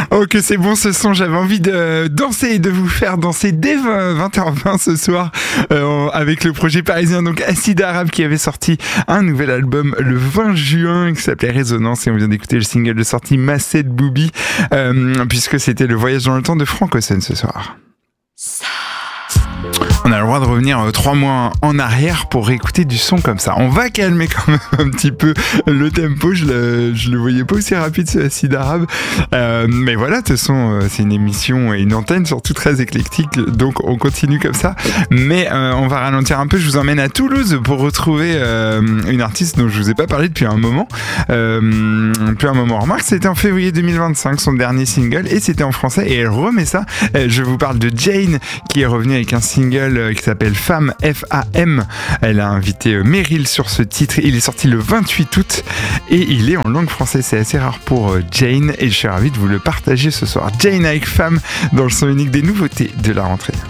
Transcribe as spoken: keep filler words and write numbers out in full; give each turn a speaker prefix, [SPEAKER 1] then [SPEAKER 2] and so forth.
[SPEAKER 1] Oh que c'est bon ce son, j'avais envie de danser et de vous faire danser dès vingt heures vingt ce soir euh, avec le projet parisien donc Acide Arabe qui avait sorti un nouvel album le vingt juin qui s'appelait Résonance et on vient d'écouter le single de sortie Massé de Booby euh, puisque c'était le voyage dans le temps de Franck Ocean ce soir. Ça. On a le droit de revenir euh, trois mois en arrière pour réécouter du son comme ça. On va calmer quand même un petit peu le tempo. Je le, je le voyais pas aussi rapide ce Acide Arabe. Euh, mais voilà, de toute façon, euh, c'est une émission et une antenne surtout très éclectique. Donc on continue comme ça. Mais euh, on va ralentir un peu. Je vous emmène à Toulouse pour retrouver euh, une artiste dont je vous ai pas parlé depuis un moment. Euh, depuis un moment. Remarque, c'était en février deux mille vingt-cinq, son dernier single. Et c'était en français. Et elle remet ça. Euh, je vous parle de Jane qui est revenue avec un single qui s'appelle Femme, F A M. Elle a invité Meryl sur ce titre. Il est sorti le vingt-huit août et il est en langue française. C'est assez rare pour Jane et je suis ravi de vous le partager ce soir. Jane avec Femme dans le son unique des nouveautés de la rentrée.